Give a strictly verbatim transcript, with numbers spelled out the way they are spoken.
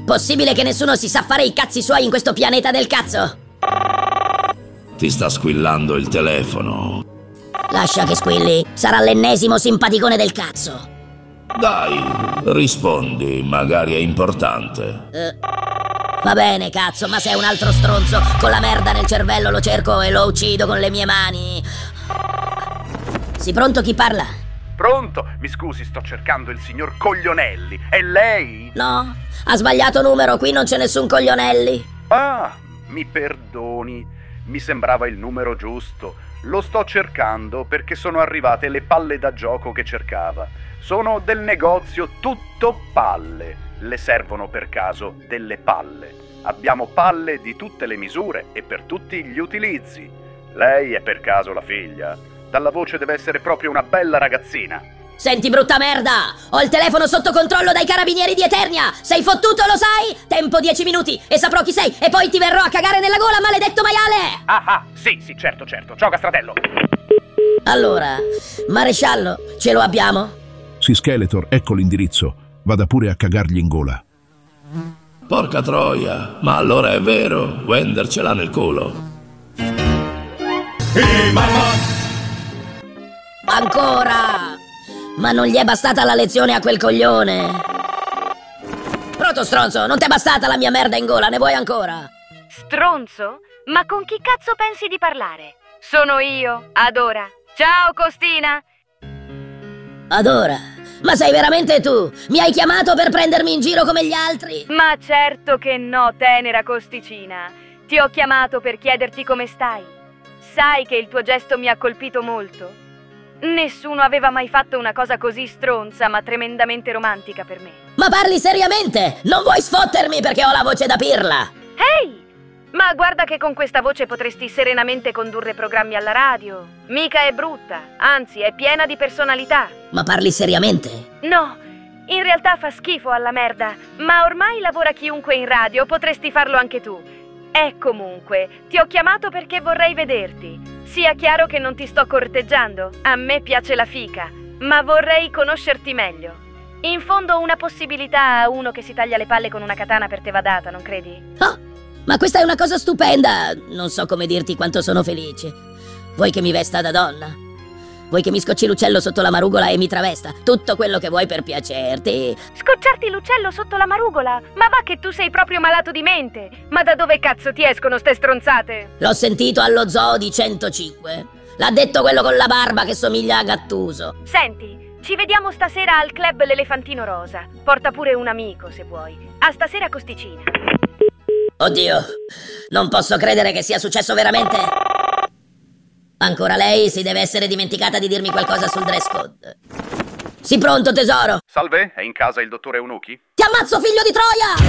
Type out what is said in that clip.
Possibile che nessuno si sa fare i cazzi suoi in questo pianeta del cazzo? Ti sta squillando il telefono. Lascia che squilli, sarà l'ennesimo simpaticone del cazzo. Dai, rispondi, magari è importante. Eh, va bene, cazzo, ma sei un altro stronzo. Con la merda nel cervello lo cerco e lo uccido con le mie mani. Sei pronto? Chi parla? Pronto? Mi scusi, sto cercando il signor Coglionelli. È lei? No, ha sbagliato numero, qui non c'è nessun Coglionelli. Ah, mi perdoni, mi sembrava il numero giusto. Lo sto cercando perché sono arrivate le palle da gioco che cercava. Sono del negozio Tutto Palle. Le servono per caso delle palle? Abbiamo palle di tutte le misure e per tutti gli utilizzi. Lei è per caso la figlia? Dalla voce deve essere proprio una bella ragazzina. Senti, brutta merda, ho il telefono sotto controllo dai carabinieri di Eternia. Sei fottuto, lo sai? Tempo dieci minuti e saprò chi sei e poi ti verrò a cagare nella gola, maledetto maiale. Ah ah, sì sì, certo certo, ciao Castratello. Allora, maresciallo, ce lo abbiamo? Sì, Skeletor, ecco l'indirizzo. Vada pure a cagargli in gola. Porca troia, ma allora è vero, Wender ce l'ha nel culo. Ehi, mamma! Ancora! Ma non gli è bastata la lezione a quel coglione? Pronto, stronzo, non t'è bastata la mia merda in gola, ne vuoi ancora? Stronzo? Ma con chi cazzo pensi di parlare? Sono io, Adora. Ciao, Costina! Adora, ma sei veramente tu? Mi hai chiamato per prendermi in giro come gli altri? Ma certo che no, tenera costicina. Ti ho chiamato per chiederti come stai. Sai che il tuo gesto mi ha colpito molto? Nessuno aveva mai fatto una cosa così stronza, ma tremendamente romantica per me. Ma parli seriamente? Non vuoi sfottermi perché ho la voce da pirla? Ehi! Ma guarda che con questa voce potresti serenamente condurre programmi alla radio. Mica è brutta, anzi è piena di personalità. Ma parli seriamente? No, in realtà fa schifo alla merda, ma ormai lavora chiunque in radio, potresti farlo anche tu. E comunque, ti ho chiamato perché vorrei vederti. Sia chiaro che non ti sto corteggiando, a me piace la fica, ma vorrei conoscerti meglio. In fondo una possibilità a uno che si taglia le palle con una katana per te va data, non credi? Oh, ma questa è una cosa stupenda, non so come dirti quanto sono felice. Vuoi che mi vesta da donna? Vuoi che mi scocci l'uccello sotto la marugola e mi travesta? Tutto quello che vuoi per piacerti. Scocciarti l'uccello sotto la marugola? Ma va che tu sei proprio malato di mente! Ma da dove cazzo ti escono ste stronzate? L'ho sentito allo zoo di centocinque. L'ha detto quello con la barba che somiglia a Gattuso. Senti, ci vediamo stasera al club L'Elefantino Rosa. Porta pure un amico se vuoi. A stasera Costicina. Oddio, non posso credere che sia successo veramente. Ancora lei si deve essere dimenticata di dirmi qualcosa sul dress code. Sii pronto, tesoro? Salve, è in casa il dottore Eunuchi? Ti ammazzo, figlio di Troia!